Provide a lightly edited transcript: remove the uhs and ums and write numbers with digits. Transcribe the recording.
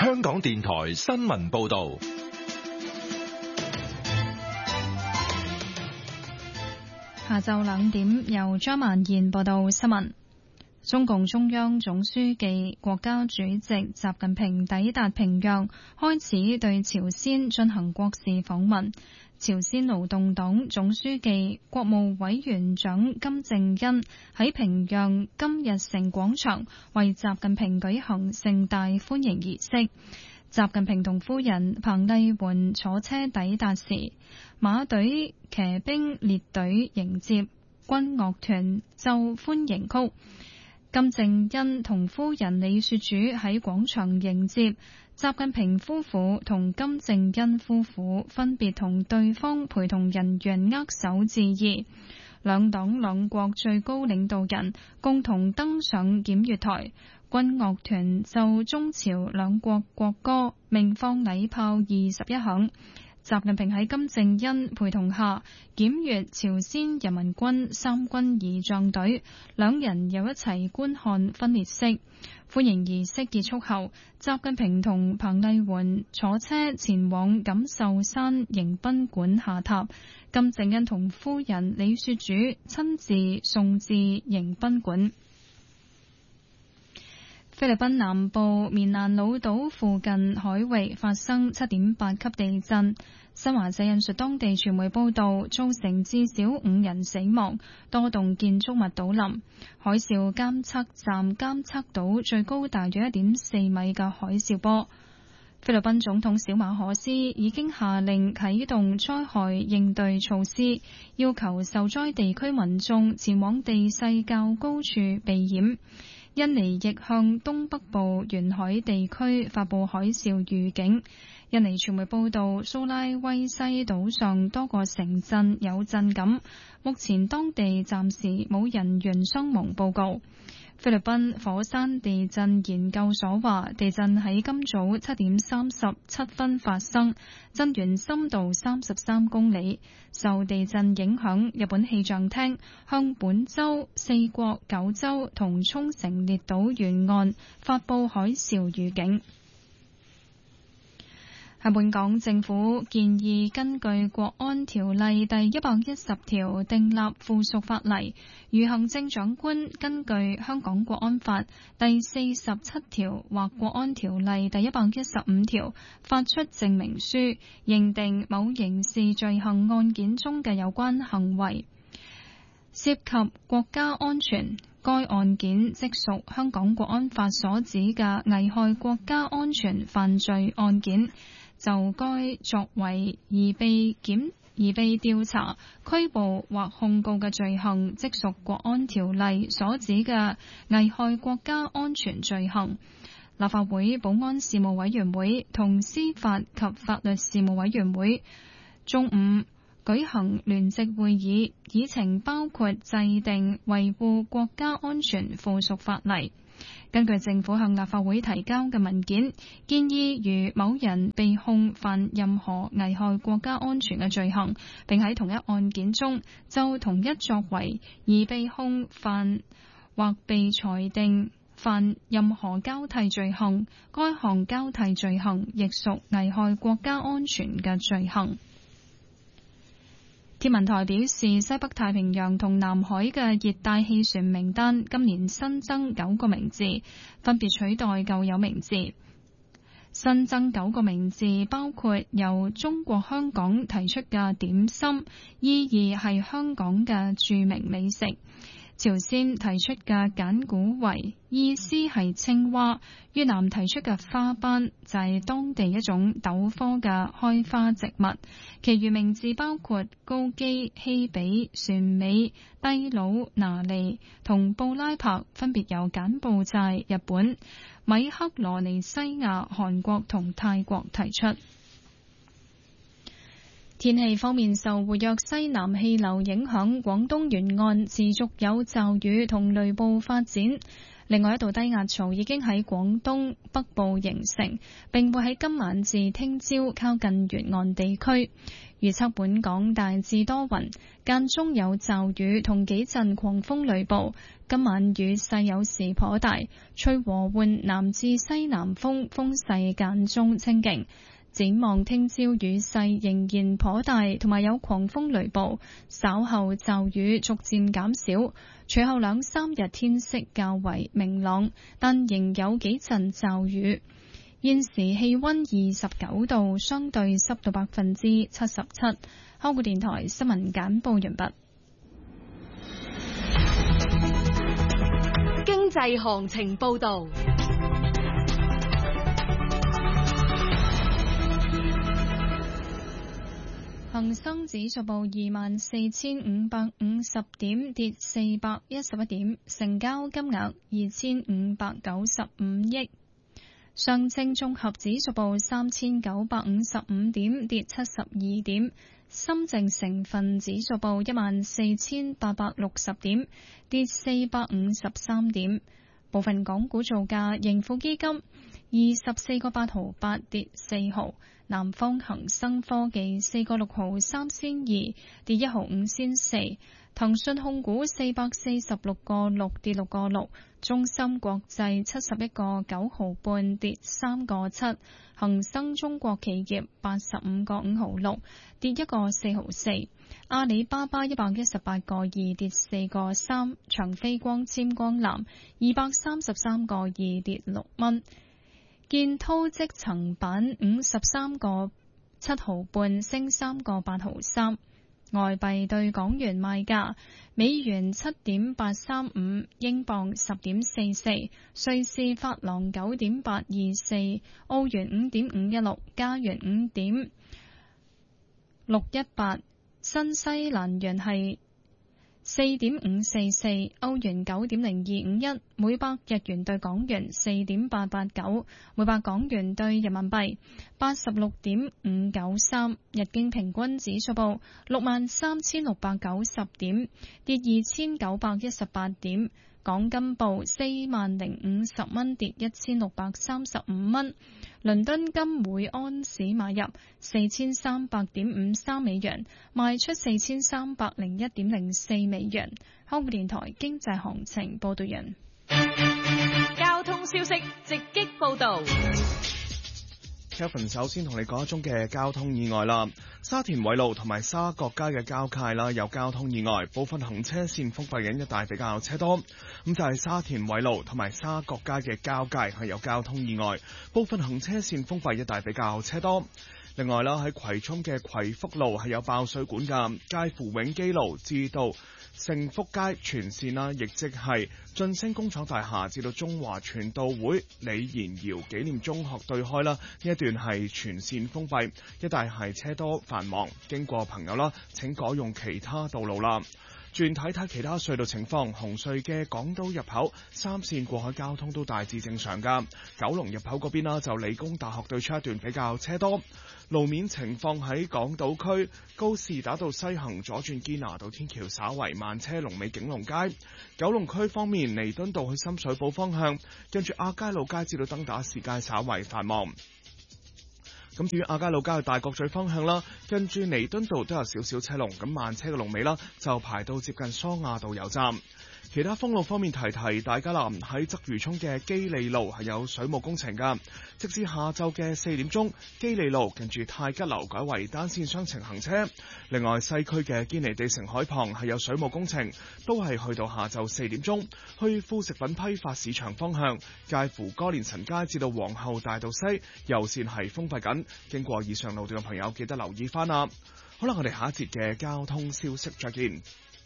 香港電台新聞報道。 下晝2點，由張曼燕報道新聞。中共中央總書記、國家主席習近平抵達平壤，開始對朝鮮進行國事訪問。朝鮮勞動黨總書記、國務委員長金正恩喺平壤金日成廣場為習近平舉行盛大歡迎儀式。習近平同夫人彭麗媛坐車抵達時，馬隊、騎兵列隊迎接，軍樂團奏歡迎曲。金正恩同夫人李雪主喺廣場迎接習近平夫婦同金正恩夫婦，分別同對方陪同人員握手致意。兩黨兩國最高領導人共同登上檢閱台，軍樂團奏中朝兩國國歌，鳴放禮炮21響。習近平喺金正恩陪同下檢閱朝鮮人民軍三軍儀仗隊，兩人又一齊觀看分列式。歡迎儀式結束後，習近平同彭麗媛坐車前往錦繡山迎賓館下榻，金正恩同夫人李雪主親自送至迎賓館。菲律賓南部棉蘭老島附近海域發生7.8級地震，新華社引述當地傳媒報道，造成至少5人死亡，多棟建築物倒冧。海嘯監測站監測到最高大約1.4米嘅海嘯波。菲律賓總統小馬可斯已經下令啟動災害應對措施，要求受災地區民眾前往地勢較高處避險。印尼亦向東北部沿海地區發佈海嘯預警。印尼傳媒報道，蘇拉威西島上多個城鎮有震感，目前當地暫時冇人員傷亡報告。菲律賓火山地震研究所話，地震喺今早7點37分發生，震源深度33公里。受地震影響，日本氣象廳向本州、四國、九州同沖繩列島沿岸發佈海嘯預警。喺本港，政府建議根據《國安條例》第110條訂立附屬法例，如行政長官根據《香港國安法》第47條或《國安條例》第115條發出證明書，認定某刑事罪行案件中嘅有關行為涉及國家安全，該案件即屬香港國安法所指嘅危害國家安全犯罪案件。就該作為而被調查、拘捕或控告嘅罪行，即屬國安條例所指嘅危害國家安全罪行。立法會保安事務委員會同司法及法律事務委員會中午舉行聯席會議，議程包括制定維護國家安全附屬法例。根據政府向立法會提交嘅文件，建議如某人被控犯任何危害國家安全嘅罪行，並喺同一案件中就同一作為而被控犯或被裁定犯任何交替罪行，該項交替罪行亦屬危害國家安全嘅罪行。天文台表示，西北太平洋同南海嘅熱帶氣旋名單今年新增9個名字，分別取代舊有名字。新增9個名字包括由中國香港提出嘅點心，意義係香港嘅著名美食；朝鮮提出嘅簡古圍，意思係青蛙；越南提出嘅花斑就係當地一種豆科嘅開花植物。其餘名字包括高基、希比、船尾、低魯、拿利同布拉柏，分別由柬埔寨、日本、米克羅尼西亞、韓國同泰國提出。天氣方面，受活躍西南氣流影響，廣東沿岸持續有驟雨同雷暴發展。 另外一道低壓槽已經喺廣東北部形成，並會喺今晚至聽朝靠近沿岸地區。預測本港大致多雲，間中有驟雨同幾陣狂風雷暴。今晚雨勢有時頗大，吹和緩南至西南風，風勢間中清勁。展望聽朝雨勢仍然頗大，同埋有狂風雷暴，稍後驟雨逐漸減少。隨後2、3日天色較為明朗，但仍有幾陣驟雨。現時氣溫29度，相對濕度77%。香港電台新聞簡報完畢。 經濟行情報道。 恒生指數報24,550點，跌411點，成交金額2595億。上證綜合指數報3955點，跌72點。深證成分指數報14,860點，跌453點。部分港股造價，盈富基金24個8毫8，跌4毫。南方恒生科技4個6毫3仙2，跌1毫5仙4。騰訊控股446個6，跌6個6。中芯國際71個9毫半，跌3個7。恒生中國企業85個5毫6，跌1個4毫4。阿里巴巴118個2，跌4個3。長飛光纖光纜233個2，跌6蚊。建滔積層板53個7毫半，升3個8毫3。外幣對港元賣價：美元7.835，英鎊10.44，瑞士法郎9.824，澳元5.516，加元5.618，新西蘭元係4.544，歐元9.0251，每百日元對港元4.889，每百港元對人民幣86.593。日經平均指數報63,690點，跌2,918點。港金報40,050蚊，跌1,635蚊。倫敦金每安士買入4300.53美元，賣出4301.04美元。香港電台經濟行情報道人。 交通消息直擊報道。 Kevin 首先同你講一宗嘅交通意外啦，沙田偉路同埋沙角街嘅交界啦，有交通意外，部分行車線封閉緊，一帶比較車多。咁就係沙田偉路同埋沙角街嘅交界係有交通意外，部分行車線封閉，一帶比較車多。另外啦，喺葵涌嘅葵福路係有爆水管㗎，介乎永基路至到盛福街全線啦，亦即係晉升工廠大廈至到中華傳道會李賢堯紀念中學對開啦，呢一段係全線封閉，一帶係車多繁忙，經過朋友啦，請改用其他道路啦。轉睇睇其他隧道情況，紅隧嘅港島入口3線過海交通都大致正常㗎。九龍入口嗰邊啦，就理工大學對出一段比較車多。路面情況喺港島區高士打道西行左轉堅拿道天橋稍為慢車，龍尾景隆街。九龍區方面，彌敦道去深水埗方向，跟住亞皆老街至到登打士街稍為繁忙。咁至於亞皆老街去大角咀方向啦，跟住彌敦道都有少少車龍，咁慢車嘅龍尾啦就排到接近蘇亞道油站。其他封路方面提大家啦，喺鰂魚涌嘅基利路係有水務工程㗎，直至下晝嘅4點鐘，基利路近住泰吉樓改為單線雙程行車。另外西區嘅堅尼地城海旁係有水務工程，都係去到下晝4點鐘，去副食品批發市場方向，介乎歌連臣街至到皇后大道西右線係封閉緊，經過以上路段嘅朋友記得留意返啦。好啦，我哋下一節嘅交通消息再見。